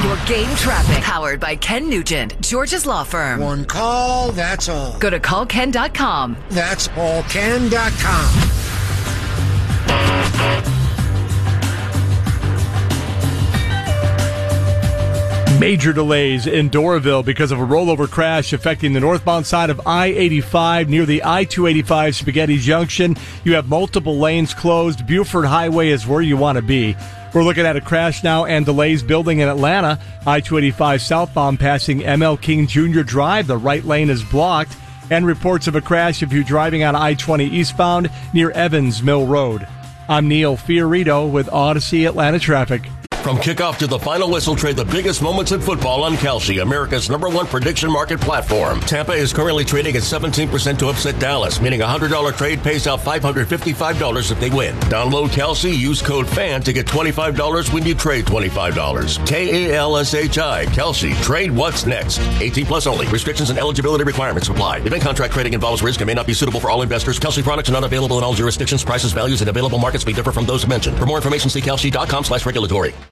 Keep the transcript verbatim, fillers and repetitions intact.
Your game traffic, powered by Ken Nugent, George's Law Firm. One call, that's all. Go to call ken dot com. That's all ken dot com. Major delays in Doraville because of a rollover crash affecting the northbound side of I eighty-five near the I two eighty-five Spaghetti Junction. You have multiple lanes closed. Buford Highway is where you want to be. We're looking at a crash now and delays building in Atlanta. I two eighty-five southbound passing M L King Junior Drive. The right lane is blocked. And reports of a crash if you're driving on I twenty eastbound near Evans Mill Road. I'm Neil Fiorito with Odyssey Atlanta Traffic. From kickoff to the final whistle, trade the biggest moments in football on Kalshi, America's number one prediction market platform. Tampa is currently trading at seventeen percent to upset Dallas, meaning a one hundred dollars trade pays out five hundred fifty-five dollars if they win. Download Kalshi, use code FAN to get twenty-five dollars when you trade twenty-five dollars. K A L S H I, Kalshi. Trade what's next. eighteen plus only. Restrictions and eligibility requirements apply. Event contract trading involves risk and may not be suitable for all investors. Kalshi products are not available in all jurisdictions. Prices, values, and available markets may differ from those mentioned. For more information, see kalshi dot com slash regulatory.